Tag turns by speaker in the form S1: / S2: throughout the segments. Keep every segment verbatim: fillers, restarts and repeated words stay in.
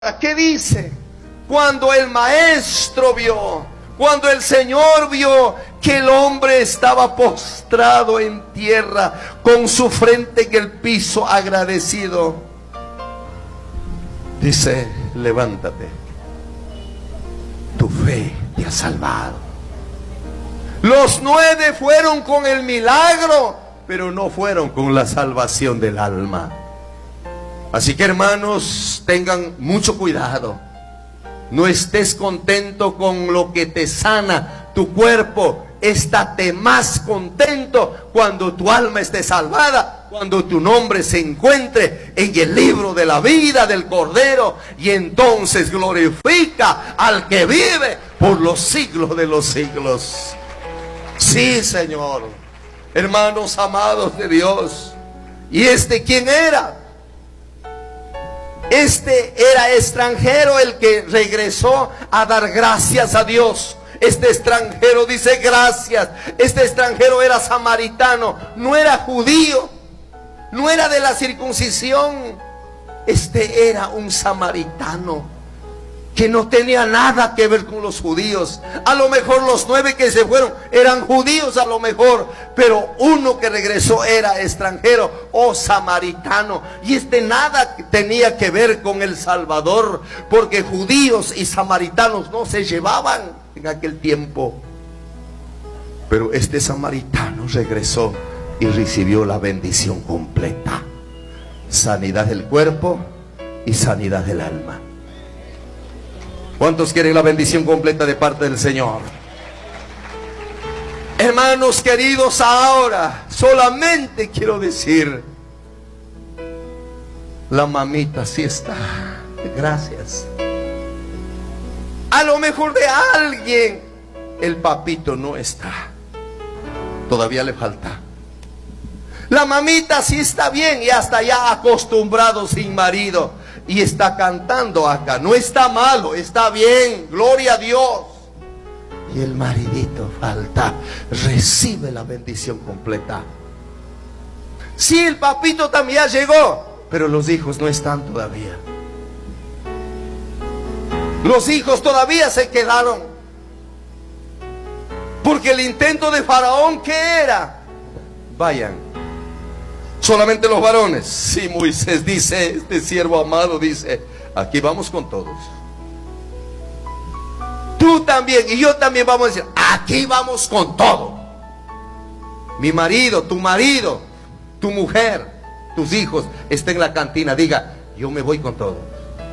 S1: ¿Qué dice? Cuando el maestro vio, cuando el Señor vio que el hombre estaba postrado en tierra, con su frente en el piso, agradecido, dice: levántate, tu fe te ha salvado. Los nueve fueron con el milagro, pero no fueron con la salvación del alma. Así que, hermanos, tengan mucho cuidado. No estés contento con lo que te sana tu cuerpo. Estate más contento cuando tu alma esté salvada, cuando tu nombre se encuentre en el libro de la vida del Cordero. Y entonces glorifica al que vive por los siglos de los siglos. Sí, Señor. Hermanos amados de Dios. ¿Y este quién era? Este era extranjero, el que regresó a dar gracias a Dios. Este extranjero dice gracias. Este extranjero era samaritano, no era judío, no era de la circuncisión. Este era un samaritano que no tenía nada que ver con los judíos. A lo mejor los nueve que se fueron eran judíos, a lo mejor, pero uno que regresó era extranjero o samaritano. Y este nada tenía que ver con el Salvador, porque judíos y samaritanos no se llevaban en aquel tiempo. Pero este samaritano regresó y recibió la bendición completa: sanidad del cuerpo y sanidad del alma. ¿Cuántos quieren la bendición completa de parte del Señor? Hermanos queridos, ahora solamente quiero decir: la mamita sí está. Gracias. A lo mejor de alguien el papito no está. Todavía le falta. La mamita sí está bien y hasta ya acostumbrado sin marido. Y está cantando acá. No está malo, está bien. Gloria a Dios. Y el maridito falta. Recibe la bendición completa. Sí, el papito también ya llegó, pero los hijos no están todavía. Los hijos todavía se quedaron. Porque el intento de Faraón, ¿qué era? Vayan. Solamente los varones. Sí, Moisés dice, este siervo amado dice: aquí vamos con todos. Tú también y yo también vamos a decir: aquí vamos con todo. Mi marido, tu marido, tu mujer, tus hijos estén en la cantina. Diga: yo me voy con todo.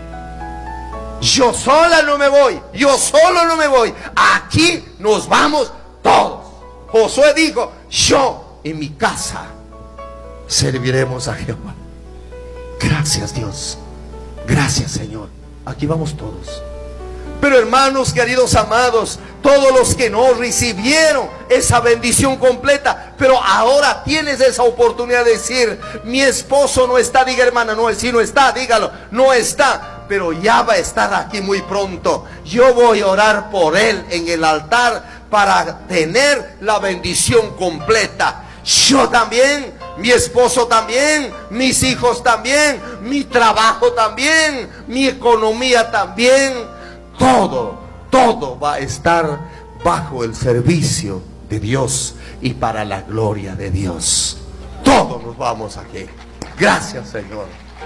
S1: Yo sola no me voy. Yo solo no me voy. Aquí nos vamos todos. Josué dijo: yo en mi casa serviremos a Jehová. Gracias, Dios. Gracias, Señor. Aquí vamos todos. Pero, hermanos queridos amados, todos los que no recibieron esa bendición completa, pero ahora tienes esa oportunidad de decir: mi esposo no está. Diga, hermana, no, si no está, dígalo, no está, pero ya va a estar aquí muy pronto. Yo voy a orar por él en el altar para tener la bendición completa. Yo también, mi esposo también, mis hijos también, mi trabajo también, mi economía también. Todo, todo va a estar bajo el servicio de Dios y para la gloria de Dios. Todos nos vamos aquí. Gracias, Señor.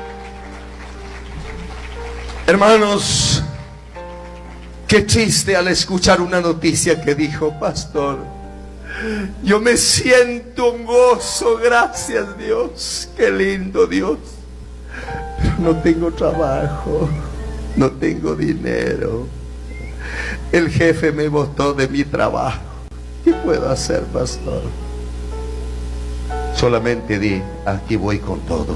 S1: Hermanos, qué triste al escuchar una noticia que dijo: pastor, yo me siento un gozo, gracias Dios, qué lindo Dios, pero no tengo trabajo, no tengo dinero, el jefe me botó de mi trabajo. ¿Qué puedo hacer, pastor? Solamente di: aquí voy con todo.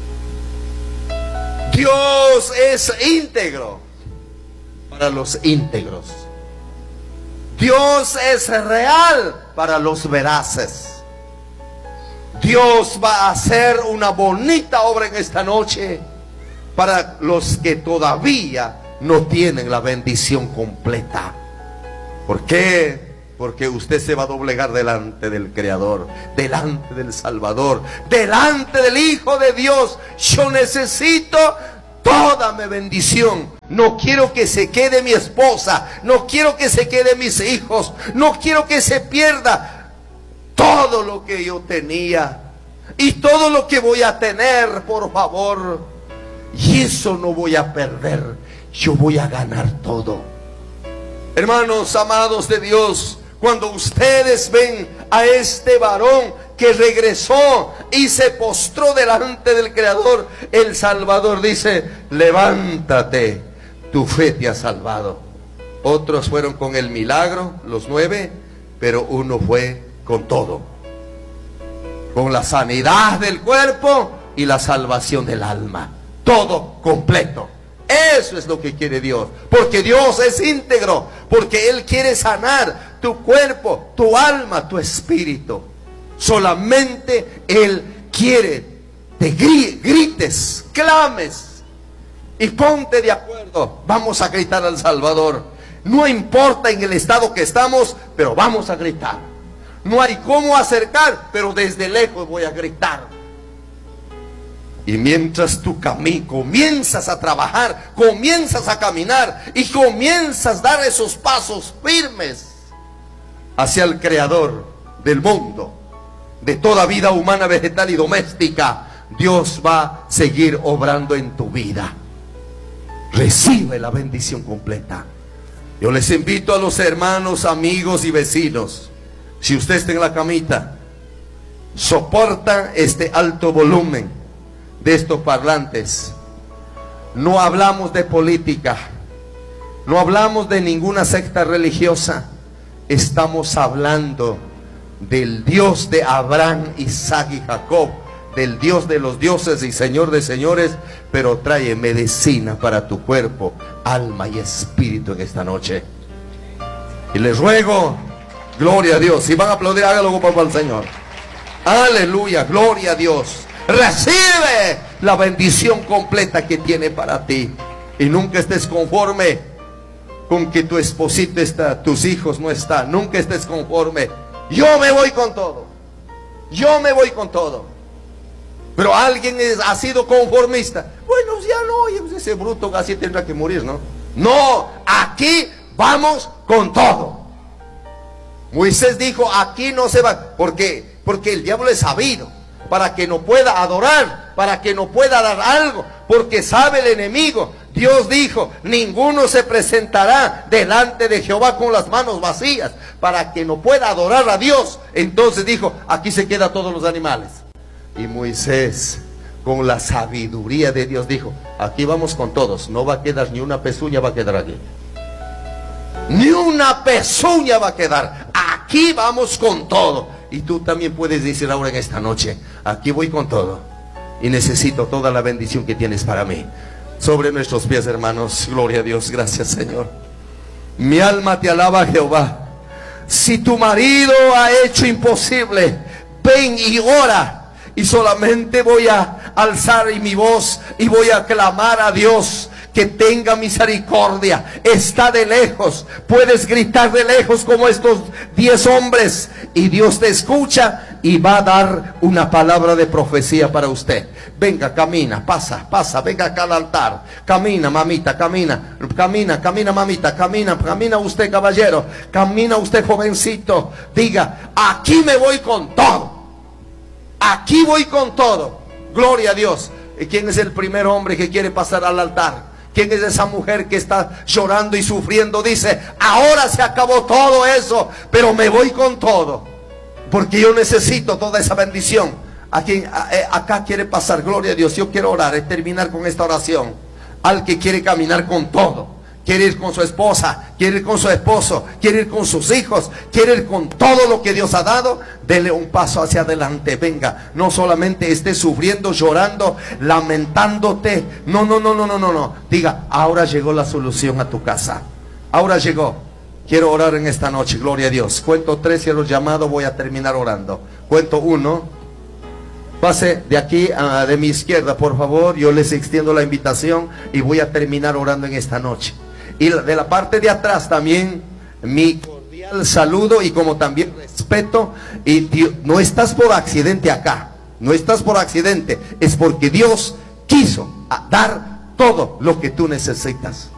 S1: Dios es íntegro para los íntegros. Dios es real para los veraces. Dios va a hacer una bonita obra en esta noche para los que todavía no tienen la bendición completa. ¿Por qué? Porque usted se va a doblegar delante del Creador, delante del Salvador, delante del Hijo de Dios. Yo necesito toda mi bendición. No quiero que se quede mi esposa, no quiero que se quede mis hijos, no quiero que se pierda todo lo que yo tenía y todo lo que voy a tener, por favor. Y eso no voy a perder, yo voy a ganar todo. Hermanos amados de Dios, cuando ustedes ven a este varón que regresó y se postró delante del Creador, el Salvador dice: levántate, tu fe te ha salvado. Otros fueron con el milagro, los nueve, pero uno fue con todo, con la sanidad del cuerpo y la salvación del alma, todo completo. Eso es lo que quiere Dios, porque Dios es íntegro, porque Él quiere sanar tu cuerpo, tu alma, tu espíritu. Solamente Él quiere te grites, clames y ponte de acuerdo. Vamos a gritar al Salvador. No importa en el estado que estamos, pero vamos a gritar. No hay cómo acercar, pero desde lejos voy a gritar. Y mientras tú caminas, comienzas a trabajar, comienzas a caminar y comienzas a dar esos pasos firmes hacia el Creador del mundo, de toda vida humana, vegetal y doméstica, Dios va a seguir obrando en tu vida. Recibe la bendición completa. Yo les invito a los hermanos, amigos y vecinos, si usted está en la camita, soporta este alto volumen de estos parlantes. No hablamos de política, no hablamos de ninguna secta religiosa. Estamos hablando del Dios de Abraham, Isaac y Jacob, del Dios de los dioses y Señor de señores, pero trae medicina para tu cuerpo, alma y espíritu en esta noche. Y les ruego, gloria a Dios, si van a aplaudir, hágalo para el Señor. Aleluya, gloria a Dios. Recibe la bendición completa que tiene para ti. Y nunca estés conforme con que tu esposito está, tus hijos no están. Nunca estés conforme. Yo me voy con todo. Yo me voy con todo. Pero alguien es, ha sido conformista. Bueno, ya no, pues ese bruto así tendrá que morir, ¿no? No, aquí vamos con todo. Moisés dijo, aquí no se va. ¿Por qué? Porque el diablo es sabido, para que no pueda adorar, para que no pueda dar algo, porque sabe el enemigo. Dios dijo, ninguno se presentará delante de Jehová con las manos vacías, para que no pueda adorar a Dios. Entonces dijo, aquí se quedan todos los animales. Y Moisés, con la sabiduría de Dios, dijo, aquí vamos con todos, no va a quedar ni una pezuña, va a quedar aquí. Ni una pezuña va a quedar, aquí vamos con todo. Y tú también puedes decir ahora en esta noche, aquí voy con todo y necesito toda la bendición que tienes para mí. Sobre nuestros pies, hermanos, gloria a Dios, gracias Señor. Mi alma te alaba, Jehová. Si tu marido ha hecho imposible, ven y ora. Y solamente voy a alzar mi voz y voy a clamar a Dios que tenga misericordia. Está de lejos, puedes gritar de lejos como estos diez hombres, y Dios te escucha y va a dar una palabra de profecía para usted. Venga, camina, pasa, pasa, venga acá al altar. Camina, mamita, camina, camina, camina, mamita, camina, camina usted, caballero, camina usted, jovencito. Diga, aquí me voy con todo. Aquí voy con todo. Gloria a Dios. ¿Y quién es el primer hombre que quiere pasar al altar? ¿Quién es esa mujer que está llorando y sufriendo? Dice, ahora se acabó todo eso, pero me voy con todo, porque yo necesito toda esa bendición. ¿A quién acá quiere pasar? Gloria a Dios. Yo quiero orar, es terminar con esta oración. Al que quiere caminar con todo, quiere ir con su esposa, quiere ir con su esposo, quiere ir con sus hijos, quiere ir con todo lo que Dios ha dado, dele un paso hacia adelante. Venga, no solamente esté sufriendo, llorando, lamentándote. No, no, no, no, no, no, no. Diga, ahora llegó la solución a tu casa. Ahora llegó. Quiero orar en esta noche, gloria a Dios. Cuento tres, cierro el llamado, voy a terminar orando. Cuento uno. Pase de aquí a, de mi izquierda, por favor. Yo les extiendo la invitación y voy a terminar orando en esta noche. Y de la parte de atrás también mi cordial saludo y como también respeto. Y Dios, no estás por accidente acá, no estás por accidente, es porque Dios quiso dar todo lo que tú necesitas.